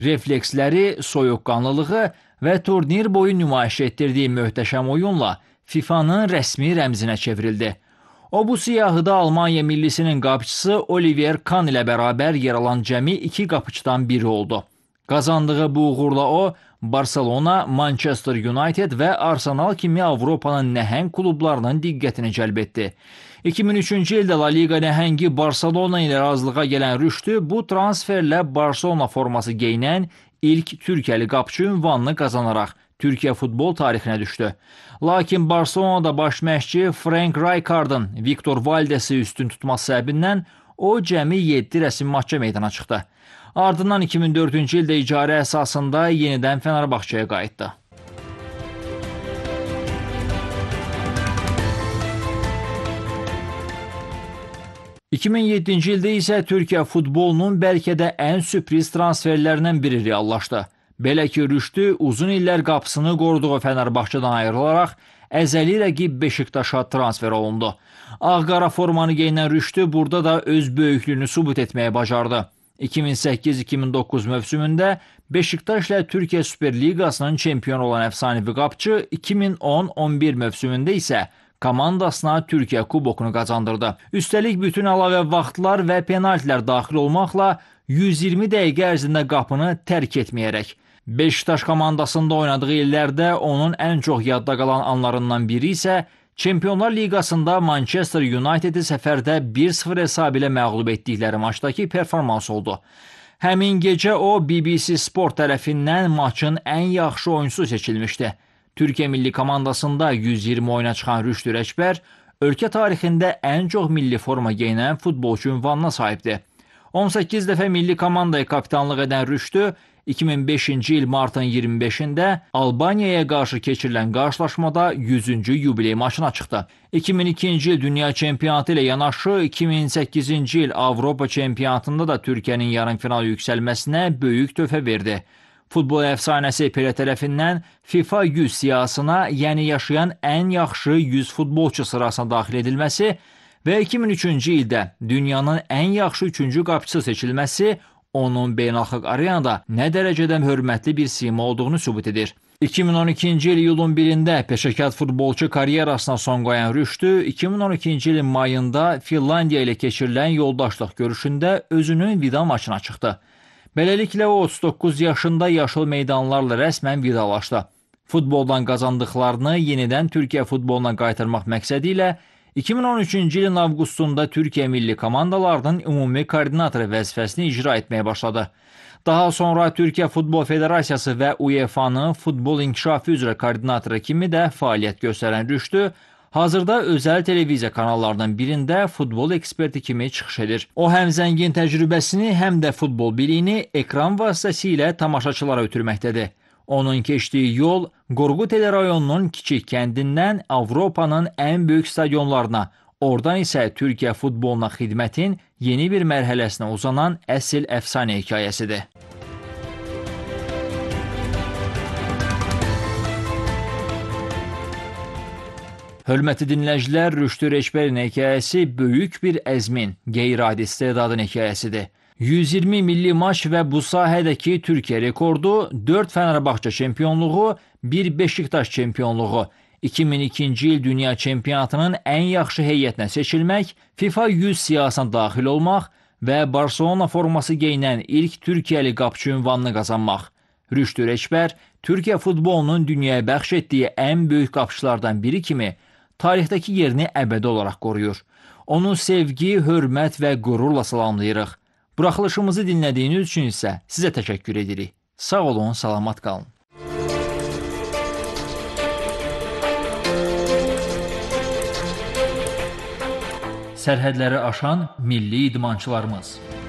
Refleksləri, soyuqqanlılığı və turnir boyu nümayiş etdirdiyi möhtəşəm oyunla FIFA'nın rəsmi rəmzinə çevrildi. O bu siyahıda Almanya millisinin qapıçısı Oliver Kahn ilə bərabər yer alan cəmi 2 qapıçıdan biri oldu. Qazandığı bu uğurla o, Barcelona, Manchester United və Arsenal kimi Avropanın nəhəng klublarının diqqətini cəlb etdi. 2003-cü ildə La Liga nəhəngi Barcelona ilə razılığa gələn Rüştü bu transferlə Barcelona forması geyinən ilk Türkiyəli qapıçı ünvanını qazanaraq Türkiyə futbol tarixinə düşdü. Lakin Barcelonada baş məşqçi Frank Rijkaard'ın Victor Valdesi üstün tutması səbəbindən o cəmi 7 rəsmi maçça meydana çıxdı. Ardından 2004-cü ildə icarə əsasında yenidən Fenerbahçe'yə qayıtdı. ...2007-ci ildə isə Türkiyə futbolunun bəlkə də ən sürpriz transferlərindən biri reallaşdı. Belə ki, Rüştü uzun illər qapısını qoruduğu Fenerbahçe'dən ayrılaraq əzəli rəqib Beşiktaş'a transfer olundu. Ağ-qara formanı geyinən Rüştü burada da öz böyüklüyünü sübut etməyə bacardı. 2008-2009 mövsümündə Beşiktaş ilə Türkiyə Süper Liqasının çempionu olan əfsanəvi qapıçı 2010-11 mövsümündə isə komandasına Türkiyə kubokunu qazandırdı. Üstəlik bütün əlavə vaxtlar və penaltilər daxil olmaqla 120 dəqiqə ərzində qapını tərk etməyərək. Beşiktaş komandasında oynadığı illərdə onun ən çox yadda qalan anlarından biri isə Çempionlar Liqasında Manchester United'i səfərdə 1-0 hesabı ilə məğlub etdikləri maçdakı performans oldu. Həmin gecə o BBC Sport tərəfindən maçın ən yaxşı oyuncusu seçilmişdi. Türkiyə milli komandasında 120 oyuna çıxan Rüştü Rəkbər ölkə tarixində ən çox milli forma geyinən futbolçu ünvanına sahibdir. 18 dəfə milli komandaya kapitanlıq edən Rüştü 2005-ci il martın 25-də Albaniyaya qarşı keçirilən qarşılaşmada 100-cü yubiley maçına çıxdı. 2002-ci il dünya çempionatı ilə yanaşı 2008-ci il Avropa çempionatında da Türkiyənin yarımfinal yüksəlməsinə böyük töhfə verdi. Futbol əfsanəsi Pele tərəfindən FIFA 100 siyahısına, yəni yaşayan ən yaxşı 100 futbolçu sırasına daxil edilməsi və 2003-cü ildə dünyanın ən yaxşı 3-cü qapıçısı seçilməsi onun beynəlxalq arenada nə dərəcədə hörmətli bir sima olduğunu sübut edir. 2012-ci il iyulun 1-də peşəkar futbolçu karyerasına son qoyan Rüştü 2012-ci ilin mayında Finlandiya ilə keçirilən yoldaşlıq görüşündə özünün vida maçına çıxdı. Beləliklə o 39 yaşında yaşıl meydanlarla rəsmən vidalaşdı. Futboldan qazandıqlarını yenidən Türkiyə futboluna qaytarmaq məqsədi ilə 2013-cü ilin avqustunda Türkiyə milli komandalarının ümumi koordinatoru vəzifəsini icra etməyə başladı. Daha sonra Türkiyə Futbol Federasiyası və UEFA'nın futbol inkişafı üzrə koordinatoru kimi də fəaliyyət göstərən Rüştü, hazırda özəl televiziya kanallarının birində futbol eksperti kimi çıxış edir. O həm zəngin təcrübəsini, həm də futbol biliyini ekran vasitəsilə tamaşaçılara ötürməkdədir. Onun keçdiyi yol Qorquteli rayonunun kiçik kəndindən Avropanın ən böyük stadionlarına, oradan isə Türkiyə futboluna xidmətin yeni bir mərhələsinə uzanan əsl əfsanə hekayəsidir. Hörmətli dinləyicilər, Rüştü Rəkbərin hekayəsi böyük bir əzmin, qeyri-adi istedadın hekayəsidir. 120 milli maç və bu sahədəki Türkiyə rekordu, 4 Fenerbahçe çempionluğu, 1 Beşiktaş çempionluğu, 2002-ci il dünya çempionatının ən yaxşı heyətinə seçilmək, FIFA 100 siyahısına daxil olmaq və Barcelona forması geyinən ilk Türkiyəli qapıçı ünvanını qazanmaq. Rüştü Rəkbər, Türkiyə futbolunun dünyaya bəxş etdiyi ən böyük qapıçılardan biri kimi tarixdəki yerini əbədi olaraq qoruyur. Onu sevgi, hörmət və qürurla salamlayırıq. Buraxılışımızı dinlədiyiniz üçün isə sizə təşəkkür edirik. Sağ olun, salamat qalın. Sərhədləri aşan milli idmançılarımız.